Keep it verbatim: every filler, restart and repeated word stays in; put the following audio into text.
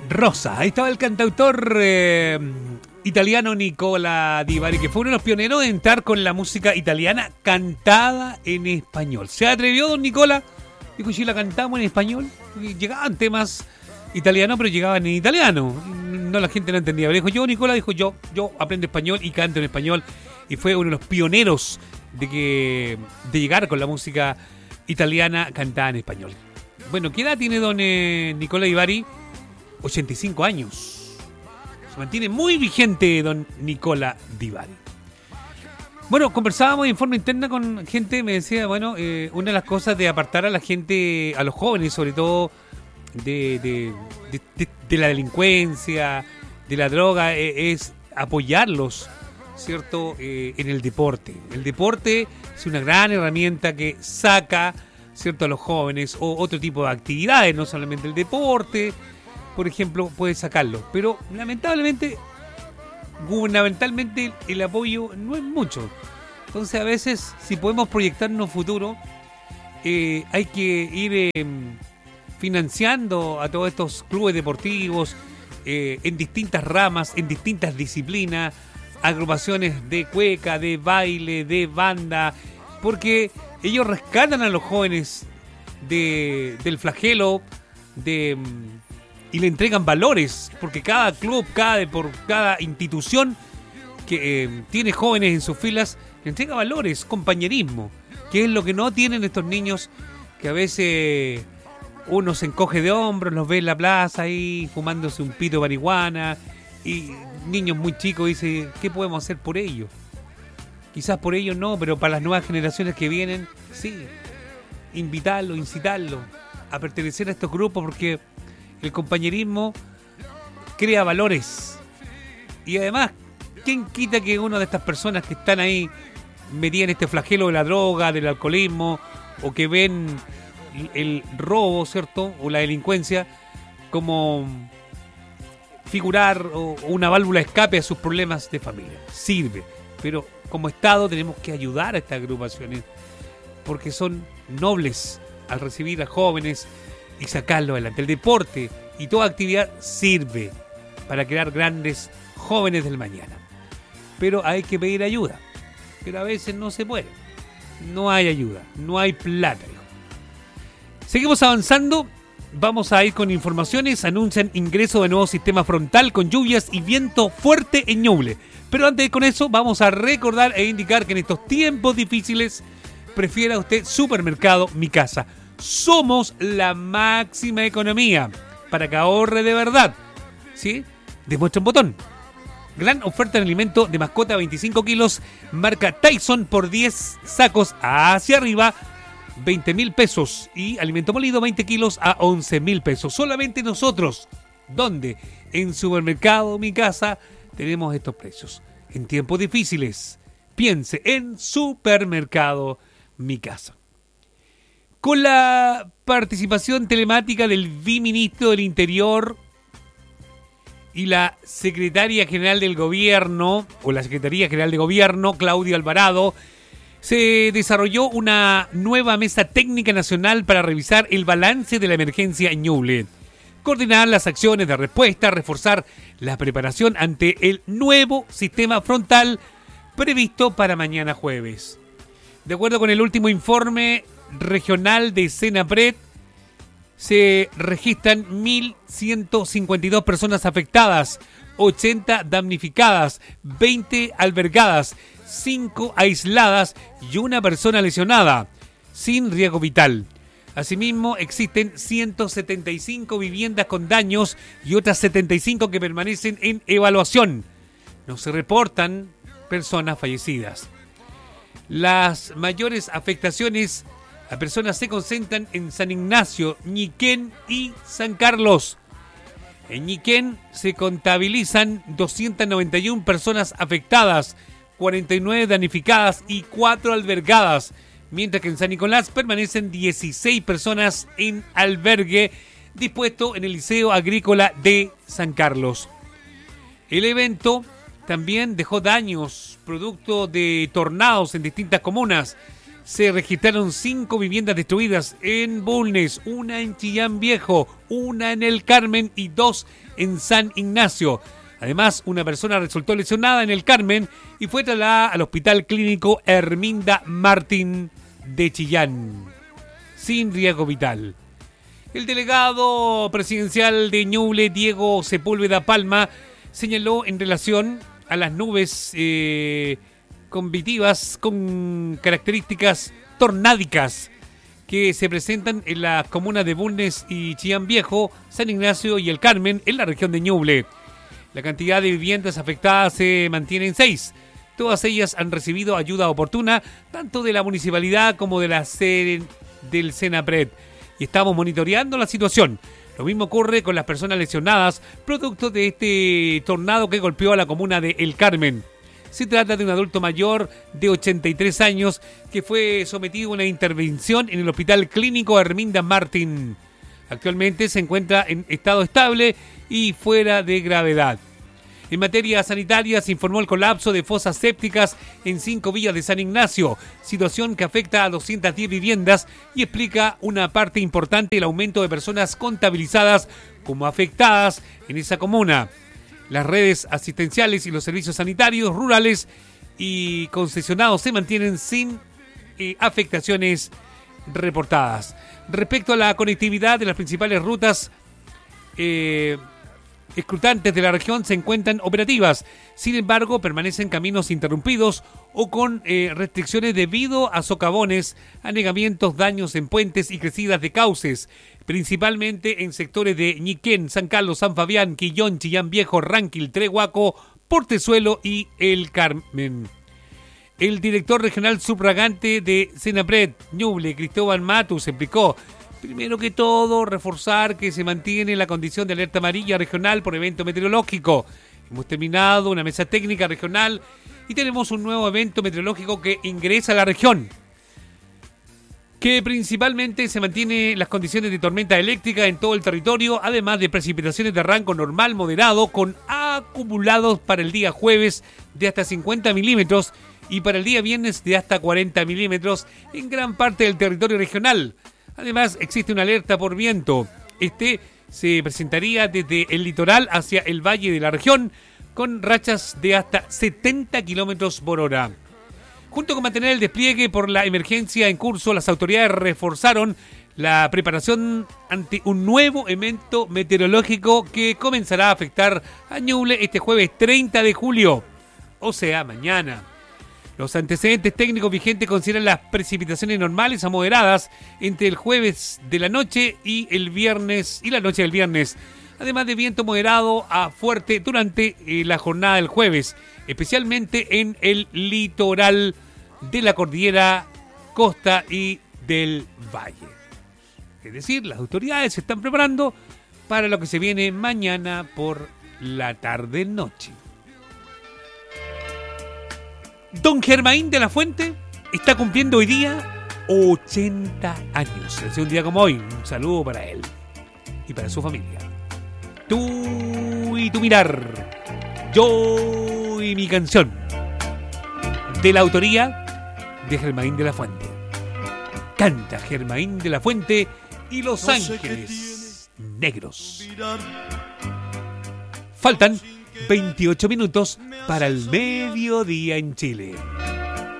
Rosa. Ahí estaba el cantautor eh, italiano Nicola Di Bari, que fue uno de los pioneros de entrar con la música italiana cantada en español. ¿Se atrevió don Nicola? Dijo, si la cantamos en español. Llegaban temas italianos, pero llegaban en italiano. No, la gente no entendía. Pero dijo, yo, Nicola, dijo, yo, yo aprendo español y canto en español. Y fue uno de los pioneros de, que, de llegar con la música italiana cantada en español. Bueno, ¿qué edad tiene don eh, Nicola Di Bari? ochenta y cinco años. Se mantiene muy vigente don Nicola Di Bari. Bueno, conversábamos en forma interna con gente, me decía, bueno, eh, una de las cosas de apartar a la gente, a los jóvenes sobre todo, de, de, de, de, de la delincuencia, de la droga, eh, es apoyarlos, ¿cierto?, eh, en el deporte. El deporte es una gran herramienta que saca, ¿cierto?, a los jóvenes, o otro tipo de actividades, no solamente el deporte, por ejemplo, puede sacarlo. Pero lamentablemente, gubernamentalmente, el apoyo no es mucho. Entonces, a veces, si podemos proyectarnos futuro, eh, hay que ir eh, financiando a todos estos clubes deportivos eh, en distintas ramas, en distintas disciplinas, agrupaciones de cueca, de baile, de banda, porque ellos rescatan a los jóvenes de, del flagelo, de... y le entregan valores, porque cada club, cada, por cada institución que eh, tiene jóvenes en sus filas, le entrega valores, compañerismo, que es lo que no tienen estos niños, que a veces uno se encoge de hombros, los ve en la plaza ahí fumándose un pito de marihuana, y niños muy chicos dicen, ¿qué podemos hacer por ellos? Quizás por ellos no, pero para las nuevas generaciones que vienen, sí, invitarlo, incitarlo a pertenecer a estos grupos, porque el compañerismo crea valores. Y además, ¿quién quita que una de estas personas que están ahí metidas en este flagelo de la droga, del alcoholismo, o que ven el robo, ¿cierto?, o la delincuencia como figurar o una válvula de escape a sus problemas de familia? Sirve. Pero como Estado tenemos que ayudar a estas agrupaciones, porque son nobles al recibir a jóvenes y sacarlo adelante. El deporte y toda actividad sirve para crear grandes jóvenes del mañana. Pero hay que pedir ayuda. Pero a veces no se puede. No hay ayuda, no hay plata. Seguimos avanzando. Vamos a ir con informaciones. Anuncian ingreso de nuevo sistema frontal con lluvias y viento fuerte en Ñuble. Pero antes de con eso, vamos a recordar e indicar que en estos tiempos difíciles prefiera usted Supermercado Mi Casa. Somos la máxima economía para que ahorre de verdad. ¿Sí? Demuestra un botón. Gran oferta en alimento de mascota, veinticinco kilos, marca Tyson por diez sacos hacia arriba, veinte mil pesos. Y alimento molido, veinte kilos a once mil pesos. Solamente nosotros, ¿dónde? En Supermercado Mi Casa tenemos estos precios. En tiempos difíciles, piense en Supermercado Mi Casa. Con la participación telemática del viceministro del Interior y la secretaria general del Gobierno, o la Secretaría General de Gobierno, Claudia Alvarado, se desarrolló una nueva mesa técnica nacional para revisar el balance de la emergencia en Ñuble, coordinar las acciones de respuesta, reforzar la preparación ante el nuevo sistema frontal previsto para mañana jueves. De acuerdo con el último informe regional de Senapred, se registran mil ciento cincuenta y dos personas afectadas, ochenta damnificadas, veinte albergadas, cinco aisladas y una persona lesionada, sin riesgo vital. Asimismo, existen ciento setenta y cinco viviendas con daños y otras setenta y cinco que permanecen en evaluación. No se reportan personas fallecidas. Las mayores afectaciones a personas se concentran en San Ignacio, Ñiquén y San Carlos. En Ñiquén se contabilizan doscientas noventa y una personas afectadas, cuarenta y nueve damnificadas y cuatro albergadas, mientras que en San Nicolás permanecen dieciséis personas en albergue dispuesto en el Liceo Agrícola de San Carlos. El evento también dejó daños producto de tornados en distintas comunas. se registraron cinco viviendas destruidas en Bulnes, una en Chillán Viejo, una en El Carmen y dos en San Ignacio. Además, una persona resultó lesionada en El Carmen y fue trasladada al Hospital Clínico Herminda Martín de Chillán, sin riesgo vital. El delegado presidencial de Ñuble, Diego Sepúlveda Palma, señaló en relación a las nubes eh, convectivas con características tornádicas que se presentan en las comunas de Bulnes y Chillán Viejo, San Ignacio y El Carmen, en la región de Ñuble. La cantidad de viviendas afectadas se mantiene en seis. Todas ellas han recibido ayuda oportuna, tanto de la municipalidad como de la sede del Senapred. Y estamos monitoreando la situación. Lo mismo ocurre con las personas lesionadas, producto de este tornado que golpeó a la comuna de El Carmen. Se trata de un adulto mayor de ochenta y tres años que fue sometido a una intervención en el Hospital Clínico Herminda Martín. Actualmente se encuentra en estado estable y fuera de gravedad. En materia sanitaria se informó el colapso de fosas sépticas en cinco villas de San Ignacio, situación que afecta a doscientas diez viviendas y explica una parte importante del aumento de personas contabilizadas como afectadas en esa comuna. Las redes asistenciales y los servicios sanitarios rurales y concesionados se mantienen sin eh, afectaciones reportadas. Respecto a la conectividad de las principales rutas eh, escrutantes de la región se encuentran operativas. Sin embargo, permanecen caminos interrumpidos o con eh, restricciones debido a socavones, anegamientos, daños en puentes y crecidas de cauces, principalmente en sectores de Ñiquén, San Carlos, San Fabián, Quillón, Chillán Viejo, Ranquil, Trehuaco, Portezuelo y El Carmen. El director regional subrogante de Senapred, Ñuble, Cristóbal Matus, explicó: primero que todo, reforzar que se mantiene la condición de alerta amarilla regional por evento meteorológico. Hemos terminado una mesa técnica regional y tenemos un nuevo evento meteorológico que ingresa a la región, que principalmente se mantiene las condiciones de tormenta eléctrica en todo el territorio, además de precipitaciones de rango normal moderado con acumulados para el día jueves de hasta cincuenta milímetros y para el día viernes de hasta cuarenta milímetros en gran parte del territorio regional. Además, existe una alerta por viento. Este se presentaría desde el litoral hacia el valle de la región con rachas de hasta setenta kilómetros por hora. Junto con mantener el despliegue por la emergencia en curso, las autoridades reforzaron la preparación ante un nuevo evento meteorológico que comenzará a afectar a Ñuble este jueves treinta de julio, o sea, mañana. Los antecedentes técnicos vigentes consideran las precipitaciones normales a moderadas entre el jueves de la noche y el viernes y la noche del viernes, además de viento moderado a fuerte durante eh, la jornada del jueves, especialmente en el litoral de la cordillera, costa y del valle. Es decir, las autoridades se están preparando para lo que se viene mañana por la tarde-noche. Don Germain de la Fuente está cumpliendo hoy día ochenta años. Es un día como hoy. Un saludo para él y para su familia. Tú y tu mirar, yo y mi canción, de la autoría de Germain de la Fuente. Canta Germain de la Fuente y Los no Ángeles Negros. Faltan veintiocho minutos para el mediodía en Chile.